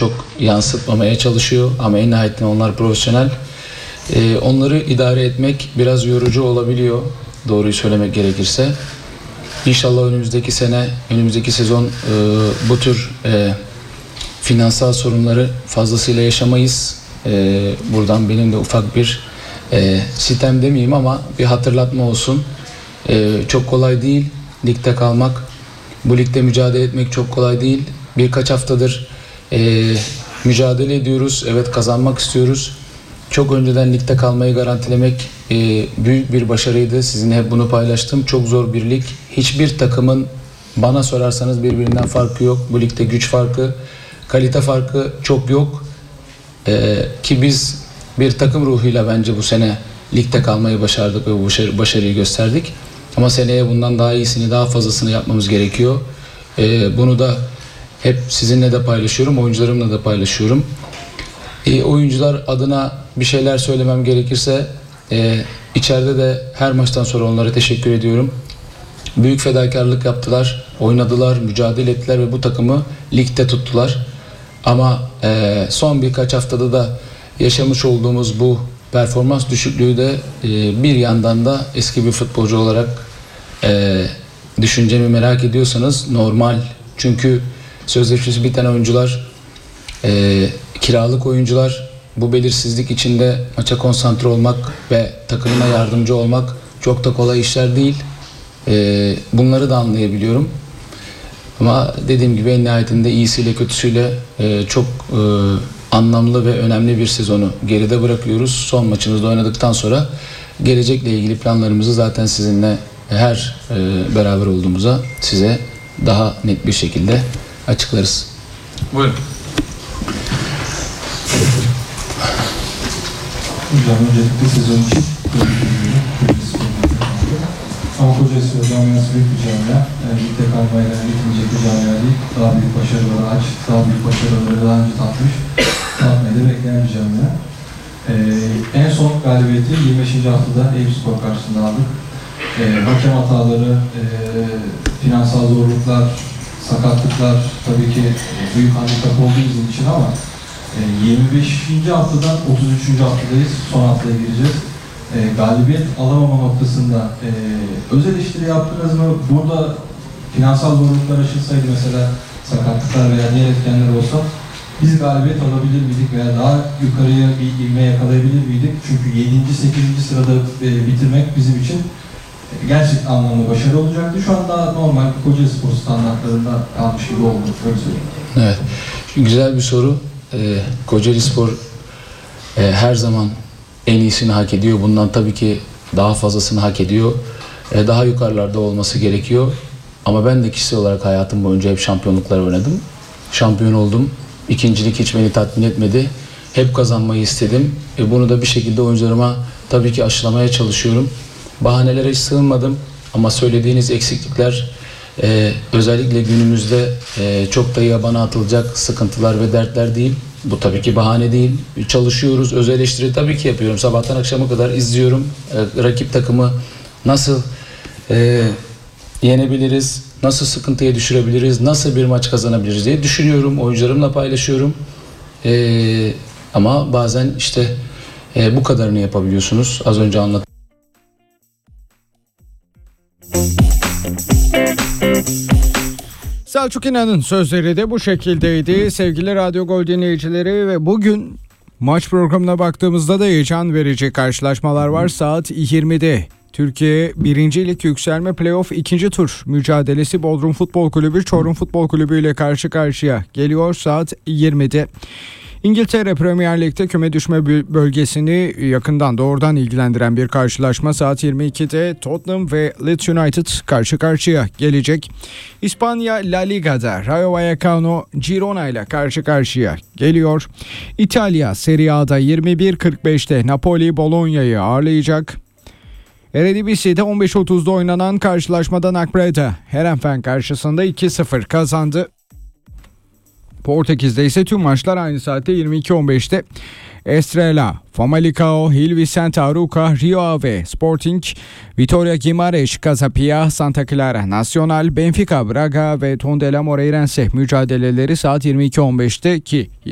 çok yansıtmamaya çalışıyor ama en nihayetinde onlar profesyonel. Onları idare etmek biraz yorucu olabiliyor, doğruyu söylemek gerekirse. İnşallah önümüzdeki sezon bu tür finansal sorunları fazlasıyla yaşamayız. Buradan benim de ufak bir sitem demeyeyim ama bir hatırlatma olsun. Çok kolay değil ligde kalmak. Bu ligde mücadele etmek çok kolay değil. Birkaç haftadır mücadele ediyoruz. Evet, kazanmak istiyoruz. Çok önceden ligde kalmayı garantilemek büyük bir başarıydı. Sizinle hep bunu paylaştım. Çok zor bir lig. Hiçbir takımın bana sorarsanız birbirinden farkı yok. Bu ligde güç farkı, kalite farkı çok yok. Ki biz bir takım ruhuyla bence bu sene ligde kalmayı başardık ve bu başarıyı gösterdik. Ama seneye bundan daha iyisini, daha fazlasını yapmamız gerekiyor. Bunu da hep sizinle de paylaşıyorum, oyuncularımla da paylaşıyorum. Oyuncular adına bir şeyler söylemem gerekirse içeride de her maçtan sonra onlara teşekkür ediyorum. Büyük fedakarlık yaptılar, oynadılar, mücadele ettiler ve bu takımı ligde tuttular. Ama son birkaç haftada da yaşamış olduğumuz bu performans düşüklüğü de bir yandan da eski bir futbolcu olarak düşüncemi merak ediyorsanız normal. Çünkü sözleşmesi biten oyuncular, kiralık oyuncular, bu belirsizlik içinde maça konsantre olmak ve takımına yardımcı olmak çok da kolay işler değil. Bunları da anlayabiliyorum. Ama dediğim gibi en nihayetinde iyisiyle kötüsüyle çok anlamlı ve önemli bir sezonu geride bırakıyoruz. Son maçımızda oynadıktan sonra gelecekle ilgili planlarımızı zaten sizinle her beraber olduğumuza size daha net bir şekilde açıklarız. Buyurun. Hocam öncelikle sezon için ama Kocaeli camiası büyük bir camia. Ligde kalmayla gitmeyecek bir camia değil. Daha büyük başarıları aç, daha büyük başarıları daha önce tatmayı da bekleyen bir camia. En son galibiyeti 25. haftada Eyüpspor karşısında aldık. Hakem hataları, finansal zorluklar, sakatlıklar tabii ki büyük handikap oldu bizim için ama 25. haftadan 33. haftadayız. Son haftaya gireceğiz. Galibiyet alamama noktasında öz eleştiri yaptınız mı? Burada finansal zorluklar aşılsaydı, mesela sakatlıklar veya diğer etkenler olsa biz galibiyet alabilir miydik veya daha yukarıya bir ivme yakalayabilir miydik? Çünkü 7. 8. sırada bitirmek bizim için gerçek anlamda başarı olacaktı. Şu an daha normal Kocaelispor standartlarında kalmış gibi oldu. Öyle söyleyeyim. Evet. Güzel bir soru. Kocaelispor her zaman en iyisini hak ediyor. Bundan tabii ki daha fazlasını hak ediyor. Daha yukarılarda olması gerekiyor. Ama ben de kişisel olarak hayatım boyunca hep şampiyonluklar oynadım. Şampiyon oldum. İkincilik hiç beni tatmin etmedi. Hep kazanmayı istedim. Bunu da bir şekilde oyuncularıma tabii ki aşılamaya çalışıyorum. Bahanelere hiç sığınmadım. Ama söylediğiniz eksiklikler özellikle günümüzde çok da yabana atılacak sıkıntılar ve dertler değil. Bu tabii ki bahane değil. Çalışıyoruz. Öz eleştiri tabii ki yapıyorum. Sabahtan akşama kadar izliyorum. Rakip takımı nasıl yenebiliriz, nasıl sıkıntıya düşürebiliriz, nasıl bir maç kazanabiliriz diye düşünüyorum. Oyuncularımla paylaşıyorum. Ama bazen işte bu kadarını yapabiliyorsunuz. Az önce anlattım. Selçuk İnan'ın sözleri de bu şekildeydi. Sevgili Radyo Gol dinleyicileri, ve bugün maç programına baktığımızda da heyecan verici karşılaşmalar var. Saat 20'de Türkiye 1. Lig Yükselme Playoff 2. tur mücadelesi Bodrum Futbol Kulübü Çorum Futbol Kulübü ile karşı karşıya geliyor saat 20'de. İngiltere Premier Lig'de küme düşme bölgesini yakından doğrudan ilgilendiren bir karşılaşma saat 22'de Tottenham ve Leeds United karşı karşıya gelecek. İspanya La Liga'da Rayo Vallecano Girona ile karşı karşıya geliyor. İtalya Serie A'da 21.45'te Napoli Bologna'yı ağırlayacak. Eredivisie'de 15.30'da oynanan karşılaşmada Nakbreda Heerenveen karşısında 2-0 kazandı. Portekiz'de ise tüm maçlar aynı saatte 22.15'te. Estrela, Famalicão, Gil Vicente Aruca, Rio Ave, Sporting, Vitória Guimarães, Casa Pia, Santa Clara, Nacional, Benfica, Braga ve Tondela Moreirense mücadeleleri saat 22.15'te ki